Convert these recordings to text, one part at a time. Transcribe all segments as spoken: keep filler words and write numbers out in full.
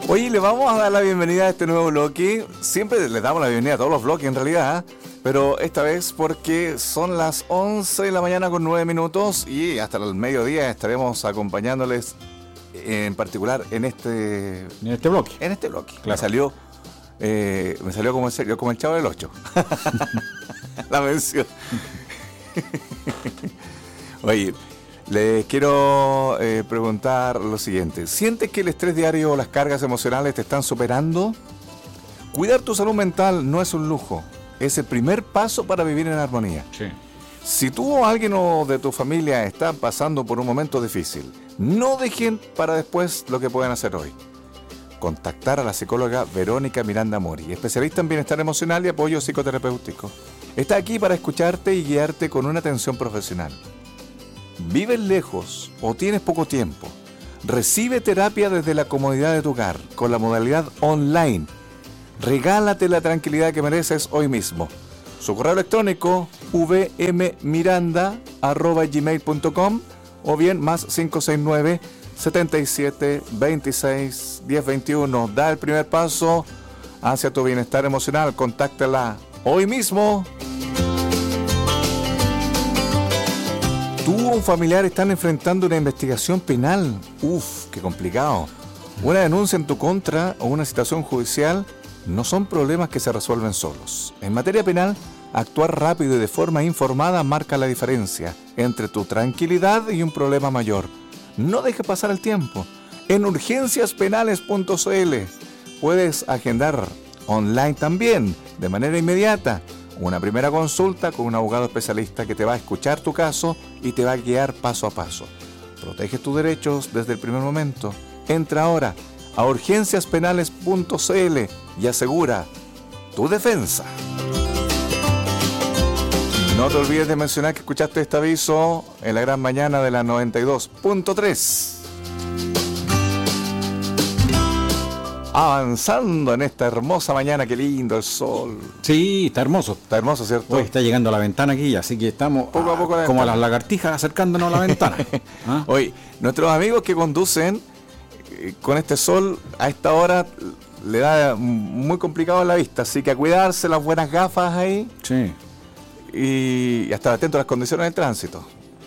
Oye, le vamos a dar la bienvenida a este nuevo bloque. Siempre le damos la bienvenida a todos los bloques en realidad, pero esta vez porque son las once de la mañana con nueve minutos y hasta el mediodía estaremos acompañándoles, en particular en este en este bloque. En este bloque. Claro. Me salió, eh, me salió como el, como el Chavo del Ocho. La mención. Oye, les quiero eh, preguntar lo siguiente. ¿Sientes que el estrés diario o las cargas emocionales te están superando? Cuidar tu salud mental no es un lujo, es el primer paso para vivir en armonía. Sí. Si tú o alguien o de tu familia están pasando por un momento difícil, no dejen para después lo que pueden hacer hoy. Contactar a la psicóloga Verónica Miranda Mori, especialista en bienestar emocional y apoyo psicoterapéutico. Está aquí para escucharte y guiarte con una atención profesional. ¿Vives lejos o tienes poco tiempo? Recibe terapia desde la comodidad de tu hogar, con la modalidad online. Regálate la tranquilidad que mereces hoy mismo. Su correo electrónico v m miranda arroba gmail punto com o bien más cinco seis nueve, siete siete, veintiséis, diez veintiuno. Da el primer paso hacia tu bienestar emocional. Contáctala hoy mismo. Tú o un familiar están enfrentando una investigación penal. Uf, qué complicado. Una denuncia en tu contra o una citación judicial no son problemas que se resuelven solos. En materia penal, actuar rápido y de forma informada marca la diferencia entre tu tranquilidad y un problema mayor. No dejes pasar el tiempo. En urgencias penales punto c l puedes agendar online también, de manera inmediata, una primera consulta con un abogado especialista que te va a escuchar tu caso y te va a guiar paso a paso. Protege tus derechos desde el primer momento. Entra ahora a urgencias penales punto c l y asegura tu defensa. No te olvides de mencionar que escuchaste este aviso en la gran mañana de la noventa y dos punto tres. Avanzando en esta hermosa mañana, qué lindo el sol. Sí, está hermoso. Está hermoso, ¿cierto? Hoy está llegando a la ventana aquí, así que estamos poco a poco ah, como a las lagartijas acercándonos a la ventana. ¿Ah? Hoy, nuestros amigos que conducen eh, con este sol a esta hora le da muy complicado la vista, así que a cuidarse, las buenas gafas ahí. Sí. Y, y estar atento a las condiciones del tránsito.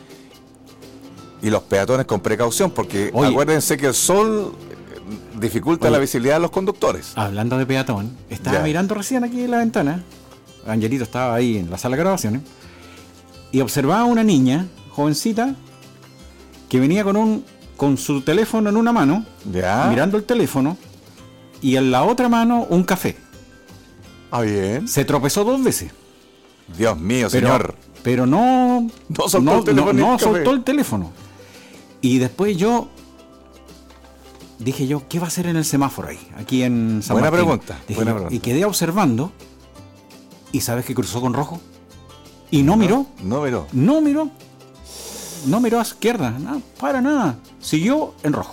Y los peatones con precaución, porque Oye, acuérdense que el sol dificulta Oye, la visibilidad de los conductores. Hablando de peatón, estaba ya. mirando recién aquí en la ventana. Angelito estaba ahí en la sala de grabaciones y observaba a una niña, jovencita, que venía con un con su teléfono en una mano, ya. mirando el teléfono, y en la otra mano un café. Ah, bien. Se tropezó dos veces. Dios mío, pero, señor. Pero no, no soltó, no, el, teléfono no, no el, soltó el teléfono. Y después yo dije yo, ¿qué va a hacer en el semáforo ahí? Aquí en San Buena Martín. Pregunta, dije buena yo, pregunta. Y quedé observando. ¿Y sabes que cruzó con rojo? Y no, no miró. No miró. No miró. No miró a izquierda. No, para nada. Siguió en rojo.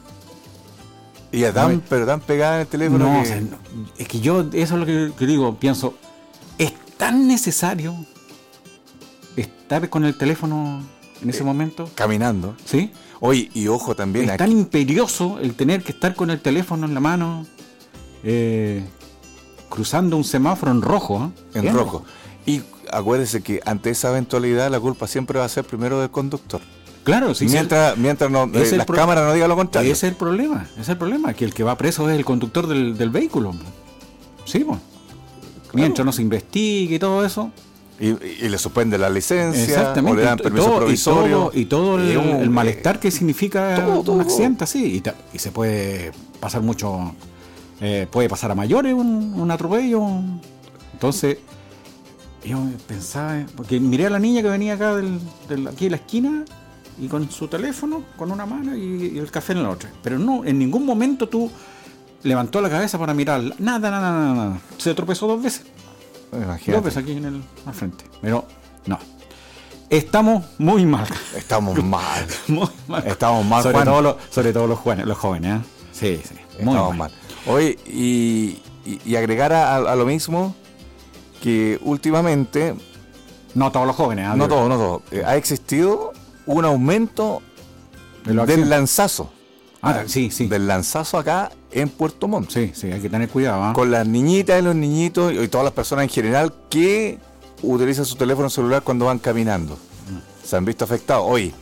Y ya tan, no, pero tan pegada en el teléfono. No, que... o sea, no, es que yo, eso es lo que, que digo, pienso, es tan necesario estar con el teléfono en ese eh, momento. Caminando. ¿Sí? Oye, y ojo también. Es aquí. tan imperioso el tener que estar con el teléfono en la mano, eh, cruzando un semáforo en rojo. ¿eh? En rojo. rojo. Y acuérdese que ante esa eventualidad la culpa siempre va a ser primero del conductor. Claro, sí. Mientras, sí, mientras no, eh, las pro- cámaras no digan lo contrario. Ese es el problema, ese es el problema, que el que va preso es el conductor del, del vehículo. Sí, pues. Claro. Mientras no se investigue y todo eso. Y, y le suspende la licencia, o le dan permiso todo, provisorio. Y todo, y todo el, el malestar que significa todo, todo. un accidente así. Y, ta, y se puede pasar mucho, eh, puede pasar a mayores un, un atropello. Entonces, yo pensaba, porque miré a la niña que venía acá del, del, aquí en la esquina, y con su teléfono, con una mano y, y el café en la otra. Pero no, en ningún momento tú levantó la cabeza para mirar. Nada, nada, nada, nada. Se tropezó dos veces. Imagínate. Dos veces aquí en el al frente. Pero no. Estamos muy mal. Estamos mal. Muy mal. Estamos mal, sobre Juan. todo los, sobre todo los jóvenes, los jóvenes, ¿eh? Sí, sí. Muy Estamos mal. mal. Oye, y, y, y agregar a, a lo mismo que últimamente. No todos los jóvenes, ¿eh? No todos, no todos. Eh, ha existido un aumento de del lanzazo. Ah, sí, sí. Del lanzazo acá en Puerto Montt. Sí, sí, hay que tener cuidado. ¿eh? Con las niñitas y los niñitos y todas las personas en general que utilizan su teléfono celular cuando van caminando. Mm. Se han visto afectados. Hoy,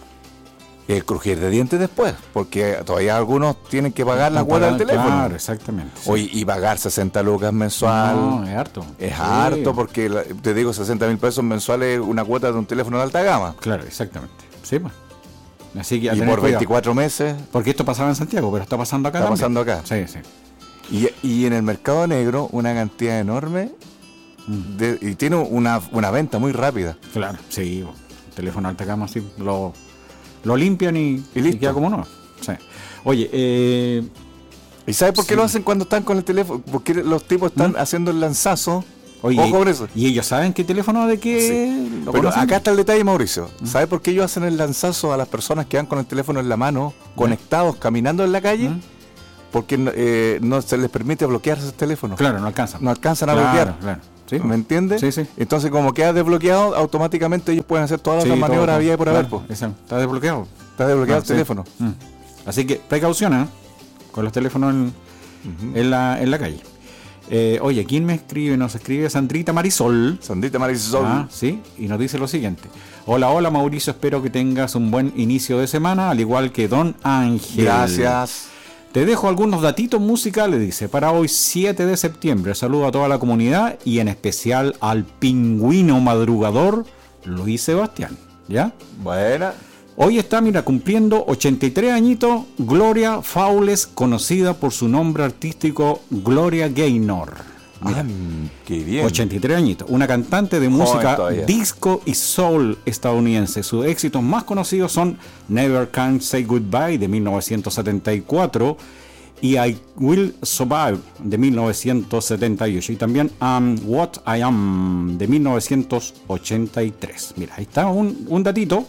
el crujir de dientes después, porque todavía algunos tienen que pagar la cuota del teléfono. Claro, exactamente. Sí. Hoy, y pagar sesenta lucas mensual. No, es harto. Es sí. harto porque, la, te digo, sesenta mil pesos mensuales una cuota de un teléfono de alta gama. Claro, exactamente. Sí, pues. Así que y por veinticuatro meses. Porque esto pasaba en Santiago, pero está pasando acá está también. Está pasando acá. Sí, sí. Y, y en el mercado negro, una cantidad enorme. Mm. De, y tiene una, una venta muy rápida. Claro, sí. El teléfono de alta gama, sí. Lo. Lo limpian y, y, listo. y queda como no. Sí. Oye, eh, ¿y sabes por qué sí. lo hacen cuando están con el teléfono? Porque los tipos están ¿Mm? haciendo el lanzazo. Oye, Ojo con eso. ¿Y ellos saben qué teléfono de qué? Sí. Pero conocen? Acá está el detalle, Mauricio. ¿Mm? ¿Sabes por qué ellos hacen el lanzazo a las personas que van con el teléfono en la mano, ¿Mm? conectados, caminando en la calle? ¿Mm? Porque eh, no se les permite bloquear esos teléfonos. Claro, no alcanzan. No alcanzan a claro, bloquear. Claro. ¿Sí? ¿Me entiendes? Sí, sí. Entonces, como queda desbloqueado, automáticamente ellos pueden hacer todas sí, las maniobras había por haber. Claro, está desbloqueado. Está desbloqueado ah, el sí. teléfono. Mm. Así que precaución, ¿eh? Con los teléfonos en, uh-huh. en, la, en la calle. Eh, oye, ¿quién me escribe? Nos escribe Sandrita Marisol. Sandrita Marisol. Ah, sí, y nos dice lo siguiente. Hola, hola Mauricio, espero que tengas un buen inicio de semana, al igual que Don Ángel. Gracias. Te dejo algunos datitos musicales, dice, para hoy siete de septiembre. Saludo a toda la comunidad y en especial al pingüino madrugador Luis Sebastián. ¿Ya? Buena. Hoy está, mira, cumpliendo ochenta y tres añitos Gloria Faules, conocida por su nombre artístico Gloria Gaynor. Mira, ah, qué bien. ochenta y tres añitos. Una cantante de música disco y soul estadounidense. Sus éxitos más conocidos son Never Can Say Goodbye de mil novecientos setenta y cuatro y I Will Survive de mil novecientos setenta y ocho y también I'm What I Am de mil novecientos ochenta y tres. Mira, ahí está un, un datito.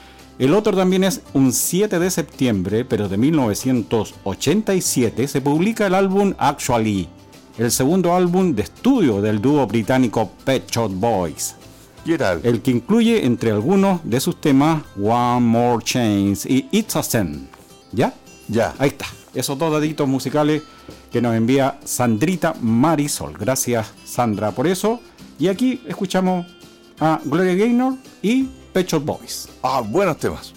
El otro también es un siete de septiembre, pero de mil novecientos ochenta y siete, se publica el álbum Actually, el segundo álbum de estudio del dúo británico Pet Shop Boys. ¿Qué tal? El que incluye entre algunos de sus temas One More Chance y It's a Sin. ¿Ya? Ya. Ahí está. Esos dos daditos musicales que nos envía Sandrita Marisol. Gracias, Sandra, por eso. Y aquí escuchamos a Gloria Gaynor y Pet Shop Boys. Ah, buenos temas.